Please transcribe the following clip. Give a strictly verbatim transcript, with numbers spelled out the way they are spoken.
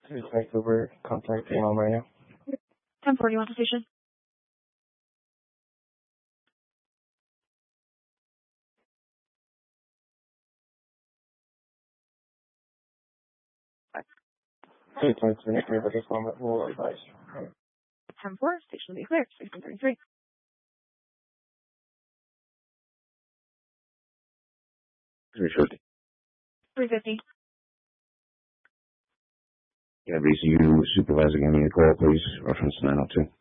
Please take over contact one right now. ten forty, you want the station? Please turn to the next at this moment. We'll advise. ten four, station will be clear. sixteen thirty-three. three fifty. three fifty. Yeah, V C U supervisor, give me a call, please. Reference nine oh two.